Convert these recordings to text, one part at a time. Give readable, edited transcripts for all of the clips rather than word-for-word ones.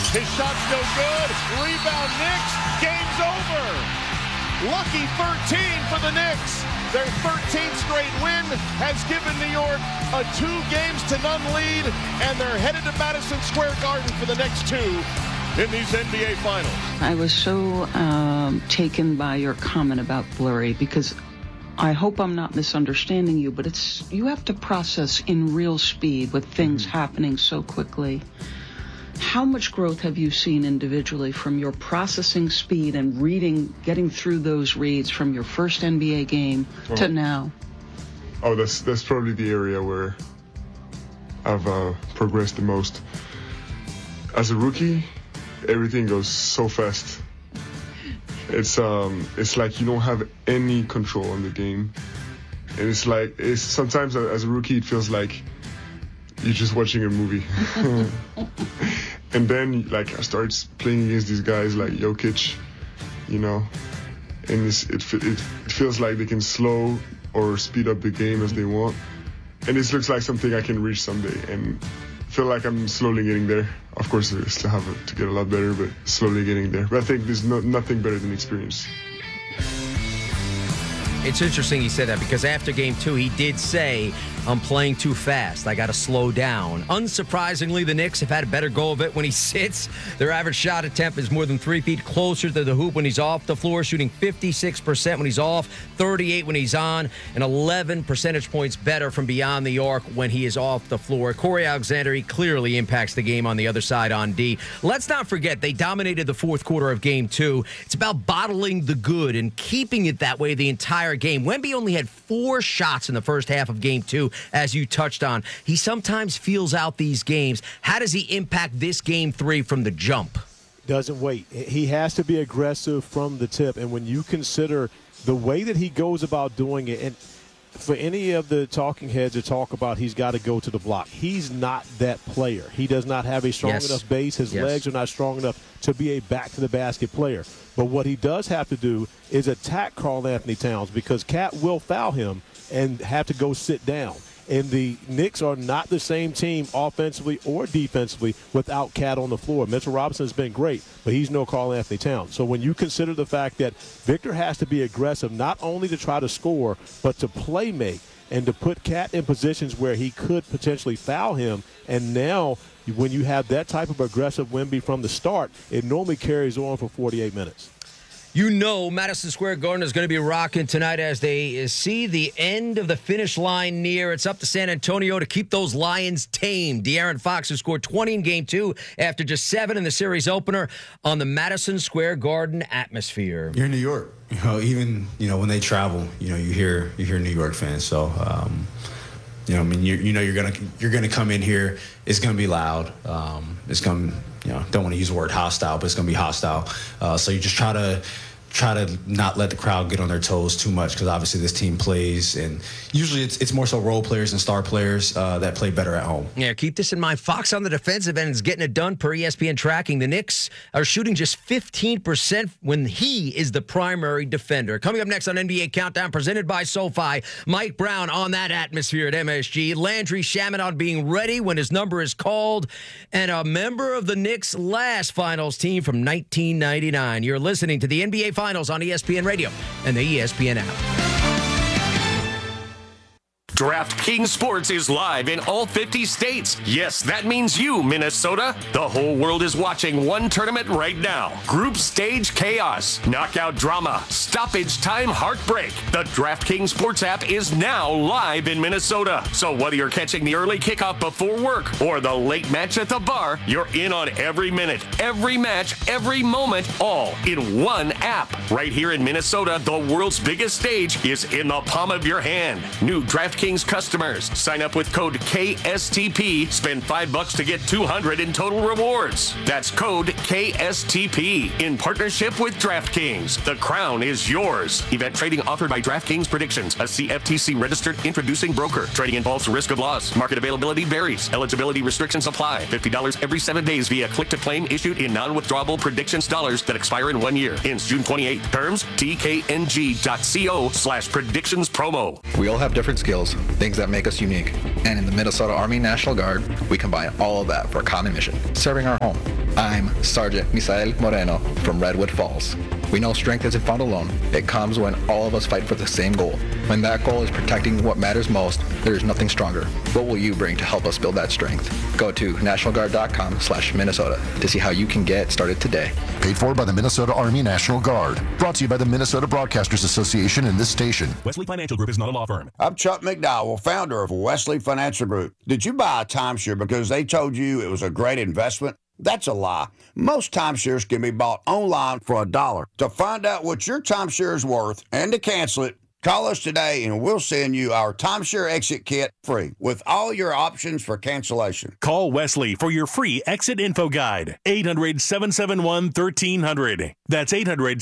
His shot's no good. Rebound Knicks. Game's over. Lucky 13 for the Knicks. Their 13th straight win has given New York a 2-0 lead, and they're headed to Madison Square Garden for the next two in these NBA Finals. I was so taken by your comment about blurry, because I hope I'm not misunderstanding you, but you have to process in real speed with things happening so quickly. How much growth have you seen individually from your processing speed and reading, getting through those reads from your first NBA game to now? Oh, that's probably the area where I've progressed the most. As a rookie, everything goes so fast. It's like you don't have any control on the game, and it's sometimes as a rookie it feels like you're just watching a movie. And then like I start playing against these guys like Jokic, and it feels like they can slow or speed up the game as they want, and this looks like something I can reach someday, and I feel like I'm slowly getting there. Of course, I still have to get a lot better, but slowly getting there. But I think there's nothing better than experience. It's interesting he said that, because after game 2, he did say, I'm playing too fast. I got to slow down. Unsurprisingly, the Knicks have had a better go of it when he sits. Their average shot attempt is more than 3 feet closer to the hoop when he's off the floor, shooting 56% when he's off, 38 when he's on, and 11 percentage points better from beyond the arc when he is off the floor. Corey Alexander, he clearly impacts the game on the other side on D. Let's not forget, they dominated the fourth quarter of game 2. It's about bottling the good and keeping it that way the entire game. Wemby only had 4 shots in the first half of game 2, as you touched on. He sometimes feels out these games. How does he impact this game 3 from the jump? Doesn't wait. He has to be aggressive from the tip. And when you consider the way that he goes about doing it, and for any of the talking heads to talk about he's got to go to the block, he's not that player. He does not have a strong enough base. His legs are not strong enough to be a back-to-the-basket player. But what he does have to do is attack Karl-Anthony Towns, because Cat will foul him and have to go sit down. And the Knicks are not the same team offensively or defensively without Cat on the floor. Mitchell Robinson has been great, but he's no Karl-Anthony Towns. So when you consider the fact that Victor has to be aggressive, not only to try to score, but to play make and to put Cat in positions where he could potentially foul him, and now when you have that type of aggressive Wemby from the start, it normally carries on for 48 minutes. You know Madison Square Garden is going to be rocking tonight as they see the end of the finish line near. It's up to San Antonio to keep those Lions tamed. De'Aaron Fox, who scored 20 in Game 2 after just 7 in the series opener, on the Madison Square Garden atmosphere. You're in New York. Even when they travel, you hear New York fans. So, you're gonna come in here. It's gonna be loud. It's gonna, don't want to use the word hostile, but it's gonna be hostile. So you just try to not let the crowd get on their toes too much, because obviously this team plays, and usually it's more so role players and star players that play better at home. Yeah, keep this in mind. Fox on the defensive end is getting it done per ESPN tracking. The Knicks are shooting just 15% when he is the primary defender. Coming up next on NBA Countdown, presented by SoFi, Mike Brown on that atmosphere at MSG, Landry Shamet on being ready when his number is called, and a member of the Knicks' last finals team from 1999. You're listening to the NBA Finals on ESPN Radio and the ESPN app. DraftKings Sports is live in all 50 states. Yes, that means you, Minnesota. The whole world is watching one tournament right now. Group stage chaos, knockout drama, stoppage time heartbreak. The DraftKings Sports app is now live in Minnesota. So whether you're catching the early kickoff before work or the late match at the bar, you're in on every minute, every match, every moment, all in one app. Right here in Minnesota, the world's biggest stage is in the palm of your hand. New DraftKings customers, sign up with code KSTP, spend $5 to get $200 in total rewards. That's code KSTP in partnership with DraftKings. The crown is yours. Event trading offered by DraftKings Predictions, a CFTC registered introducing broker. Trading involves risk of loss. Market availability varies. Eligibility restrictions apply. $50 every 7 days via click-to-claim issued in non-withdrawable Predictions dollars that expire in 1 year. Ends June 28. Terms, tkng.co/predictions promo. We all have different skills, things that make us unique. And in the Minnesota Army National Guard, we combine all of that for a common mission, serving our home. I'm Sergeant Misael Moreno from Redwood Falls. We know strength isn't found alone. It comes when all of us fight for the same goal. When that goal is protecting what matters most, there is nothing stronger. What will you bring to help us build that strength? Go to nationalguard.com/Minnesota to see how you can get started today. Paid for by the Minnesota Army National Guard. Brought to you by the Minnesota Broadcasters Association and this station. Wesley Financial Group is not a law firm. I'm Chuck McDowell, founder of Wesley Financial Group. Did you buy a timeshare because they told you it was a great investment? That's a lie. Most timeshares can be bought online for $1. To find out what your timeshare is worth and to cancel it, call us today and we'll send you our timeshare exit kit free with all your options for cancellation. Call Wesley for your free exit info guide. 800-771-1300. That's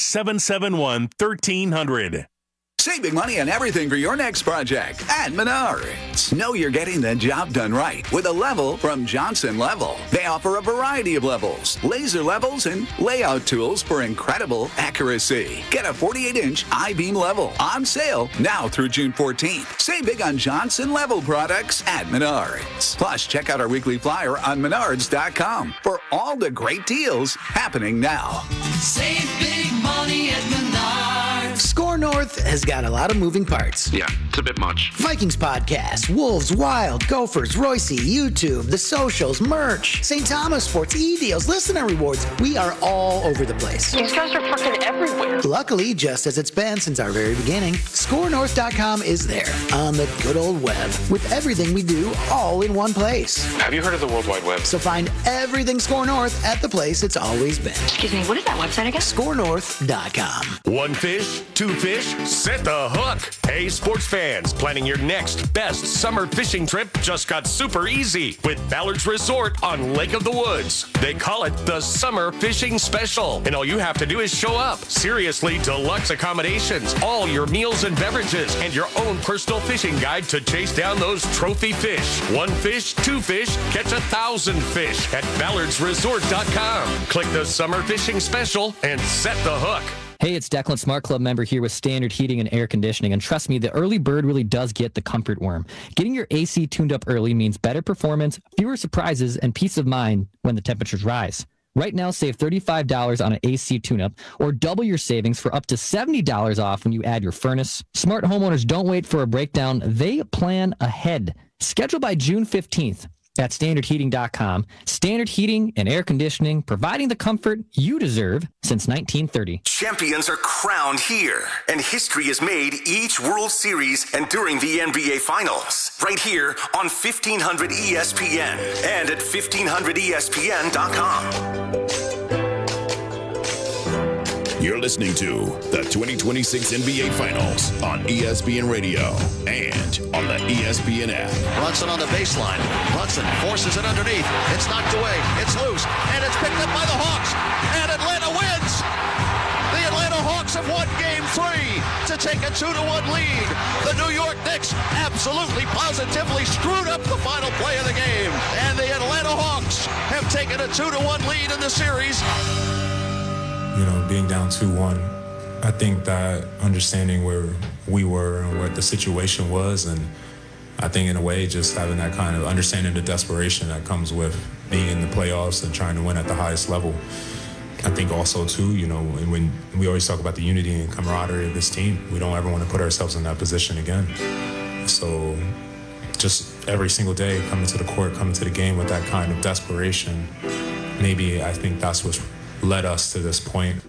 800-771-1300. Save big money on everything for your next project at Menards. Know you're getting the job done right with a level from Johnson Level. They offer a variety of levels, laser levels, and layout tools for incredible accuracy. Get a 48-inch I-beam level on sale now through June 14th. Save big on Johnson Level products at Menards. Plus, check out our weekly flyer on Menards.com for all the great deals happening now. Save big money at Menards. Score North has got a lot of moving parts. Yeah, it's a bit much. Vikings podcast, Wolves, Wild, Gophers, Royce, YouTube, the socials, merch, St. Thomas Sports, e-deals, listener rewards. We are all over the place. These guys are fucking everywhere. Luckily, just as it's been since our very beginning, ScoreNorth.com is there on the good old web with everything we do all in one place. Have you heard of the World Wide Web? So find everything Score North at the place it's always been. Excuse me, what is that website again? ScoreNorth.com. One fish, two fish, set the hook. Hey, sports fans, planning your next best summer fishing trip just got super easy with Ballard's Resort on Lake of the Woods. They call it the Summer Fishing Special, and all you have to do is show up. Seriously deluxe accommodations, all your meals and beverages, and your own personal fishing guide to chase down those trophy fish. One fish, two fish, catch 1,000 fish at ballardsresort.com. Click the Summer Fishing Special and set the hook. Hey, it's Declan, Smart Club member here with Standard Heating and Air Conditioning. And trust me, the early bird really does get the comfort worm. Getting your AC tuned up early means better performance, fewer surprises, and peace of mind when the temperatures rise. Right now, save $35 on an AC tune-up or double your savings for up to $70 off when you add your furnace. Smart homeowners don't wait for a breakdown. They plan ahead. Schedule by June 15th. At standardheating.com. Standard Heating and Air Conditioning, providing the comfort you deserve since 1930. Champions are crowned here, and history is made each World Series and during the NBA Finals. Right here on 1500 ESPN and at 1500ESPN.com. You're listening to the 2026 NBA Finals on ESPN Radio and on the ESPN app. Brunson on the baseline. Brunson forces it underneath. It's knocked away. It's loose. And it's picked up by the Hawks. And Atlanta wins. The Atlanta Hawks have won Game 3 to take a 2-1 lead. The New York Knicks absolutely, positively screwed up the final play of the game. And the Atlanta Hawks have taken a 2-1 lead in the series. You know, being down 2-1, I think that understanding where we were and what the situation was, and I think in a way just having that kind of understanding the desperation that comes with being in the playoffs and trying to win at the highest level. I think also too, you know, when we always talk about the unity and camaraderie of this team, we don't ever want to put ourselves in that position again. So just every single day coming to the court, coming to the game with that kind of desperation, maybe I think that's what's led us to this point.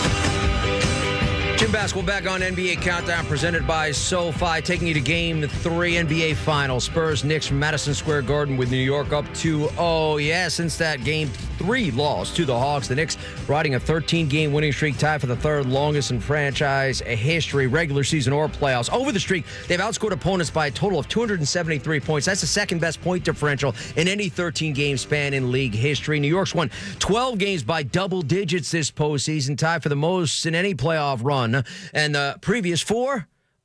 Jim Basketball back on NBA Countdown presented by SoFi, taking you to Game 3 NBA Finals. Spurs Knicks from Madison Square Garden with New York up 2-0. Yeah, since that Game 3 loss to the Hawks, the Knicks riding a 13-game winning streak, tied for the third longest in franchise history, regular season or playoffs. Over the streak, they've outscored opponents by a total of 273 points. That's the second best point differential in any 13-game span in league history. New York's won 12 games by double digits this postseason, tied for the most in any playoff run. And the previous 4,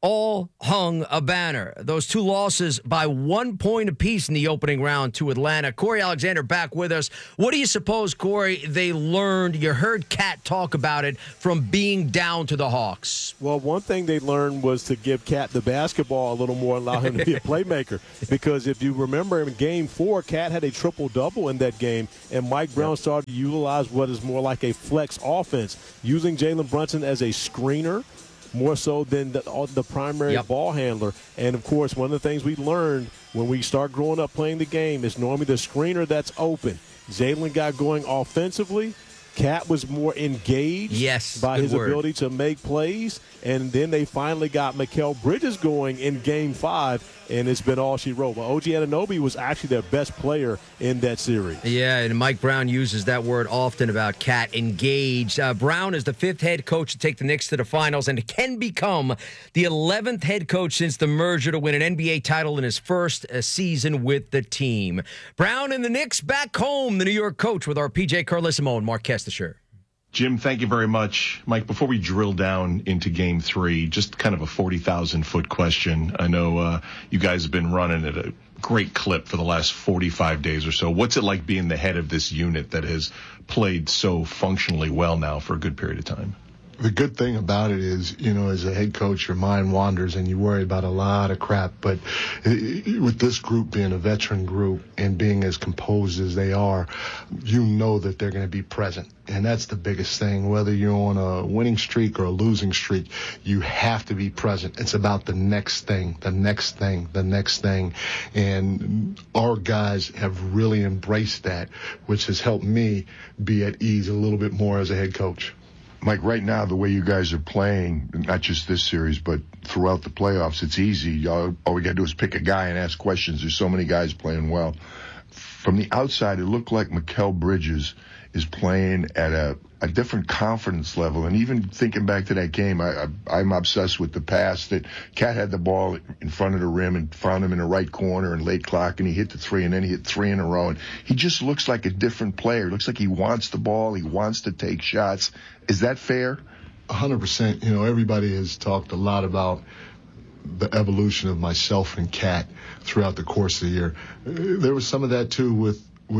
all hung a banner. Those two losses by 1 point apiece in the opening round to Atlanta. Corey Alexander back with us. What do you suppose, Corey, they learned? You heard Cat talk about it from being down to the Hawks. Well, one thing they learned was to give Cat the basketball a little more, allow him to be a playmaker. Because if you remember in Game 4, Cat had a triple-double in that game, and Mike Brown started to utilize what is more like a flex offense, using Jalen Brunson as a screener more so than the primary ball handler. And, of course, one of the things we learned when we start growing up playing the game is normally the screener that's open. Jalen got going offensively. Cat was more engaged by his ability to make plays. And then they finally got Mikal Bridges going in Game 5, and it's been all she wrote. But OG Anunoby was actually their best player in that series. Yeah, and Mike Brown uses that word often about Cat, engaged. Brown is the 5th head coach to take the Knicks to the finals and can become the 11th head coach since the merger to win an NBA title in his first season with the team. Brown and the Knicks back home, the New York coach with our PJ Carlissimo and Mark Kestisher. Jim, thank you very much. Mike, before we drill down into Game 3, just kind of a 40,000-foot question. I know you guys have been running at a great clip for the last 45 days or so. What's it like being the head of this unit that has played so functionally well now for a good period of time? The good thing about it is, as a head coach, your mind wanders and you worry about a lot of crap. But with this group being a veteran group and being as composed as they are, you know that they're going to be present. And that's the biggest thing. Whether you're on a winning streak or a losing streak, you have to be present. It's about the next thing, the next thing, the next thing. And our guys have really embraced that, which has helped me be at ease a little bit more as a head coach. Mike, right now, the way you guys are playing, not just this series, but throughout the playoffs, it's easy. All we got to do is pick a guy and ask questions. There's so many guys playing well. From the outside, it looked like Mikal Bridges is playing at a different confidence level. And even thinking back to that game, I'm obsessed with the pass that Cat had the ball in front of the rim and found him in the right corner and late clock, and he hit the three, and then he hit 3 in a row. And he just looks like a different player. Looks like he wants the ball. He wants to take shots. Is that fair? 100%. Everybody has talked a lot about the evolution of myself and Cat throughout the course of the year. There was some of that, too, with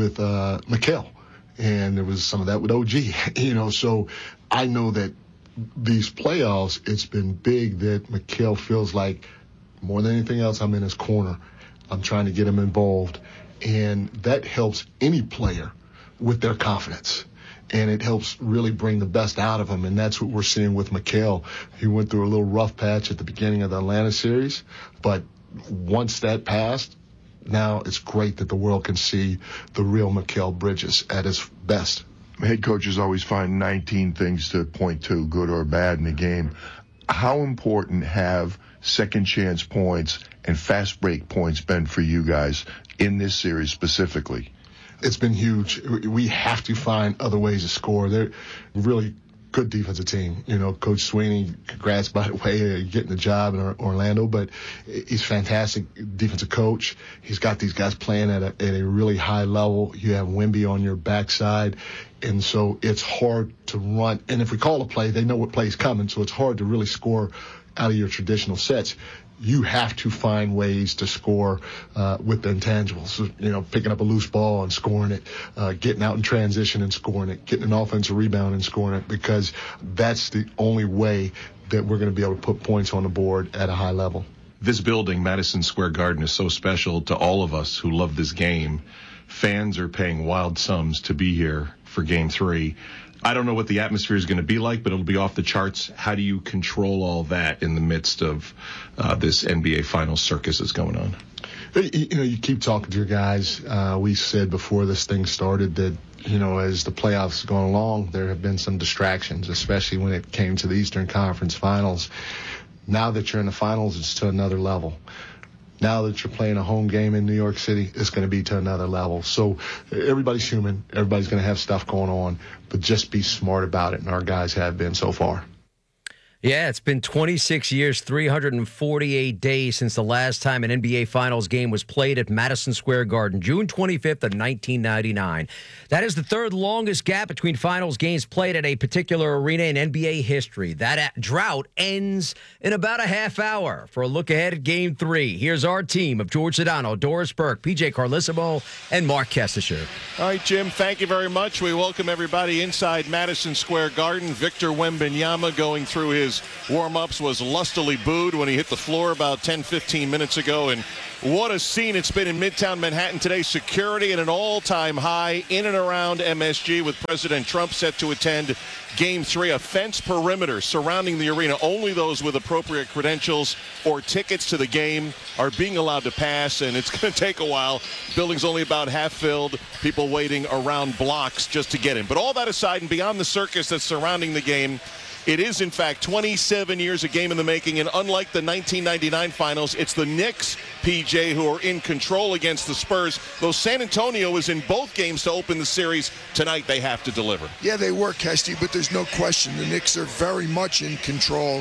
Mikal. And there was some of that with OG, so I know that these playoffs, it's been big that Mikal feels like more than anything else, I'm in his corner. I'm trying to get him involved. And that helps any player with their confidence. And it helps really bring the best out of him. And that's what we're seeing with Mikal. He went through a little rough patch at the beginning of the Atlanta series. But once that passed, now it's great that the world can see the real Mikal Bridges at his best. Head coaches always find 19 things to point to, good or bad, in a game. How important have second chance points and fast break points been for you guys in this series specifically? It's been huge. We have to find other ways to score. They're really good defensive team. Coach Sweeney, congrats, by the way, getting the job in Orlando, but he's a fantastic defensive coach. He's got these guys playing at a really high level. You have Wemby on your backside, and so it's hard to run. And if we call a play, they know what play's coming, so it's hard to really score out of your traditional sets. You have to find ways to score with the intangibles. Picking up a loose ball and scoring it, getting out in transition and scoring it, getting an offensive rebound and scoring it, because that's the only way that we're going to be able to put points on the board at a high level. This building, Madison Square Garden, is so special to all of us who love this game. Fans are paying wild sums to be here for Game 3. I don't know what the atmosphere is going to be like, but it'll be off the charts. How do you control all that in the midst of this NBA Finals circus that's going on? You keep talking to your guys. We said before this thing started that, as the playoffs have gone along, there have been some distractions, especially when it came to the Eastern Conference Finals. Now that you're in the finals, it's to another level. Now that you're playing a home game in New York City, it's going to be to another level. So everybody's human. Everybody's going to have stuff going on, but just be smart about it, and our guys have been so far. Yeah, it's been 26 years, 348 days since the last time an NBA Finals game was played at Madison Square Garden, June 25th of 1999. That is the third longest gap between Finals games played at a particular arena in NBA history. That drought ends in about a half hour. For a look ahead at Game 3, here's our team of George Sedano, Doris Burke, PJ Carlissimo, and Mark Kestecher. All right, Jim, thank you very much. We welcome everybody inside Madison Square Garden. Victor Wembanyama going through his warm-ups was lustily booed when he hit the floor about 10-15 minutes ago. And what a scene it's been in Midtown Manhattan today. Security at an all-time high in and around MSG, with President Trump set to attend Game 3. A fence perimeter surrounding the arena. Only those with appropriate credentials or tickets to the game are being allowed to pass, and it's going to take a while. Building's only about half filled. People waiting around blocks just to get in. But all that aside, and beyond the circus that's surrounding the game, it is, in fact, 27 years a game in the making, and unlike the 1999 finals, it's the Knicks, PJ, who are in control against the Spurs. Though San Antonio was in both games to open the series, tonight they have to deliver. Yeah, they were, Kesty, but there's no question the Knicks are very much in control.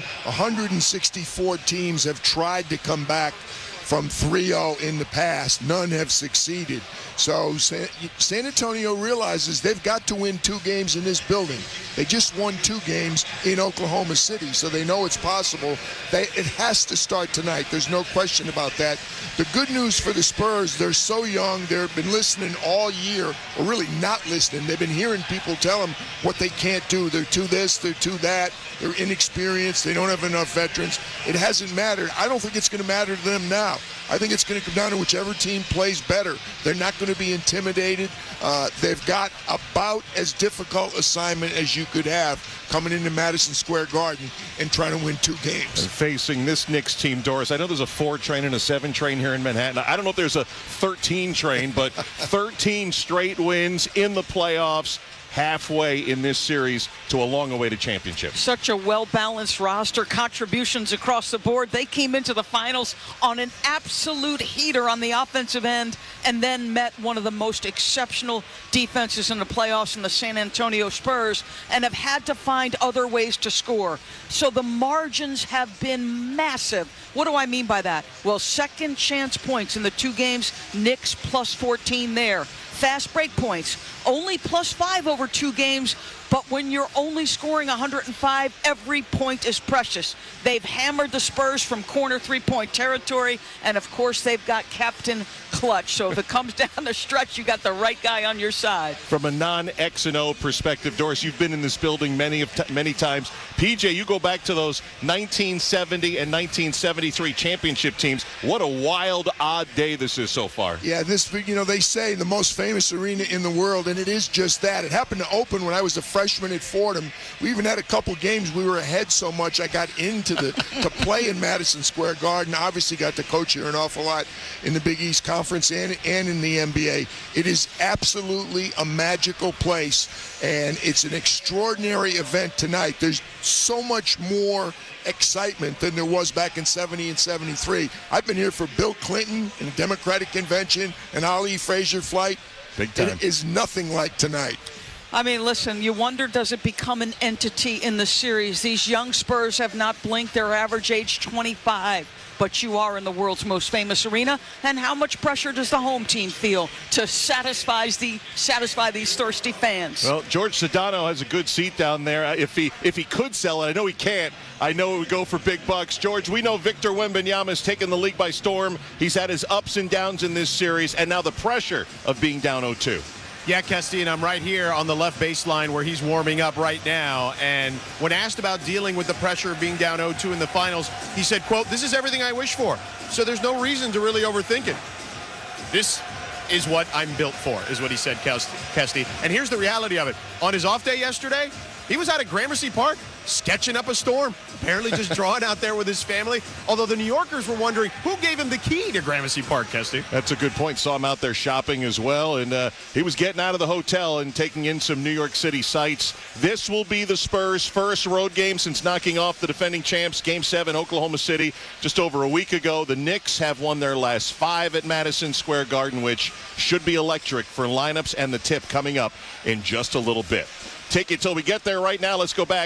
164 teams have tried to come back from 3-0 in the past. None have succeeded. So San Antonio realizes they've got to win 2 games in this building. They just won 2 games in Oklahoma City, so they know it's possible. It has to start tonight. There's no question about that. The good news for the Spurs, they're so young. They've been listening all year, or really not listening. They've been hearing people tell them what they can't do. They're too this, they're too that. They're inexperienced. They don't have enough veterans. It hasn't mattered. I don't think it's going to matter to them now. I think it's going to come down to whichever team plays better. They're not going to be intimidated. They've got about as difficult assignment as you could have coming into Madison Square Garden and trying to win 2 games. And facing this Knicks team, Doris, I know there's a 4 train and a 7 train here in Manhattan. I don't know if there's a 13 train, but 13 straight wins in the playoffs, halfway in this series to a long-awaited championship. Such a well-balanced roster, contributions across the board. They came into the finals on an absolute heater on the offensive end, and then met one of the most exceptional defenses in the playoffs in the San Antonio Spurs, and have had to find other ways to score. So the margins have been massive. What do I mean by that? Well, second chance points in the 2 games, Knicks plus 14 there. Fast break points, only plus 5 over 2 games, but when you're only scoring 105, every point is precious. They've hammered the Spurs from corner 3-point territory, and of course they've got Captain Clutch. So if it comes down the stretch, you got the right guy on your side. From a non-X and O perspective, Doris, you've been in this building many times. PJ, you go back to those 1970 and 1973 championship teams. What a wild, odd day this is so far. Yeah, they say the most famous arena in the world, and it is just that. It happened to open when I was a freshman at Fordham. We even had a couple games we were ahead so much I got into to play in Madison Square Garden. Obviously got to coach here an awful lot in the Big East Conference and in the NBA. It is absolutely a magical place, and it's an extraordinary event tonight. There's so much more excitement than there was back in 70 and 73. I've been here for Bill Clinton and the Democratic Convention and Ali Frazier flight. Big time. It is nothing like tonight. I mean, listen, you wonder, does it become an entity in the series? These young Spurs have not blinked. Their average age 25. But you are in the world's most famous arena. And how much pressure does the home team feel to satisfy these thirsty fans? Well, George Sedano has a good seat down there. If he could sell it, I know he can't. I know it would go for big bucks. George, we know Victor Wembanyama has taken the league by storm. He's had his ups and downs in this series, and now the pressure of being down 0-2. Yeah, Kesty, and I'm right here on the left baseline where he's warming up right now. And when asked about dealing with the pressure of being down 0-2 in the finals, he said, quote, "This is everything I wish for. So there's no reason to really overthink it. This is what I'm built for," is what he said, Kesty. And here's the reality of it. On his off day yesterday, he was out at Gramercy Park sketching up a storm, apparently just drawing out there with his family. Although the New Yorkers were wondering who gave him the key to Gramercy Park, Kesty. That's a good point. Saw him out there shopping as well, and he was getting out of the hotel and taking in some New York City sights. This will be the Spurs' first road game since knocking off the defending champs, Game 7, Oklahoma City, just over a week ago. The Knicks have won their last 5 at Madison Square Garden, which should be electric for lineups and the tip coming up in just a little bit. Take it till we get there. Right now, let's go back to Jim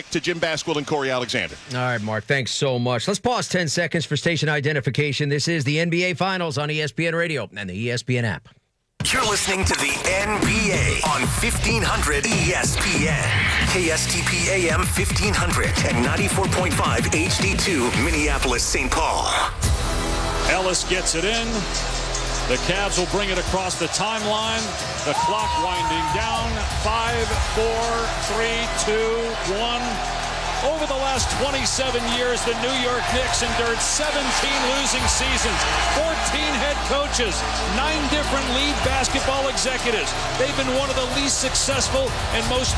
Askwell and Corey Alexander. All right, Mark, thanks so much. Let's pause 10 seconds for station identification. This is the NBA Finals on ESPN Radio and the ESPN app. You're listening to the NBA on 1500 ESPN, KSTP AM 1500 and 94.5 HD2 Minneapolis, St. Paul. Ellis gets it in. The Cavs will bring it across the timeline. The clock winding down. 5, 4, 3, 2, 1. Over the last 27 years, the New York Knicks endured 17 losing seasons, 14 head coaches, 9 different lead basketball executives. They've been one of the least successful and most